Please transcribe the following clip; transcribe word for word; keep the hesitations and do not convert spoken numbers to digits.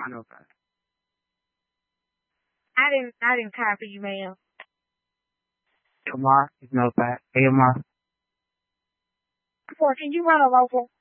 notepad. I didn't. I didn't copy you, ma'am. Kamar, his notepad. Hey, Kamar. Or can you run a local?